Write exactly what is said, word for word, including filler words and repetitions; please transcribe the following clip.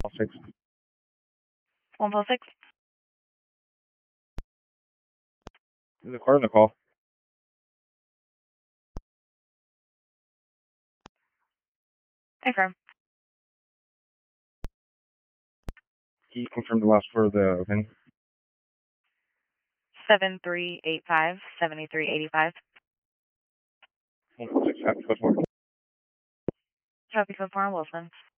plus six. one plus six. Is the car in the call? Confirm. Can you confirm the last four of the VIN? seven three eight five, seventy-three eighty-five. one plus six, happy code four. Copy code four on Wilson.